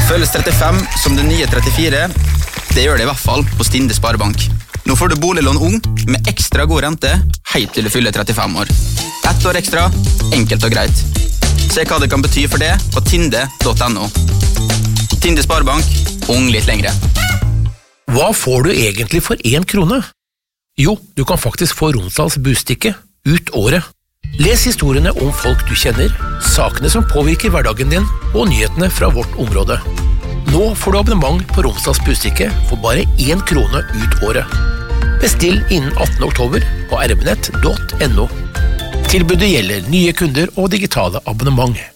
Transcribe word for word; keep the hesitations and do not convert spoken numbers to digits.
Føles trettifem som det nye trettifire? Det gjør det i hvert fall på Tinde Sparebank. Nå får du boliglån ung med ekstra god rente helt til du fyller trettifem år. Ett år ekstra, enkelt og greit. Se hva det kan bety for det på tinde punktum no. Tinde Sparebank, ung litt lengre. Hva får du egentlig for én krone? Jo, du kan faktisk få Romsdals Bustikke ut året. Les historiene om folk du kjenner, sakene som påvirker hverdagen din og nyhetene fra vårt område. Nå får du abonnement på Romsdals Bustikke for bare én krone ut året. Bestill innen attende oktober på r b nett punktum no. Tilbudet gjelder nye kunder og digitale abonnement.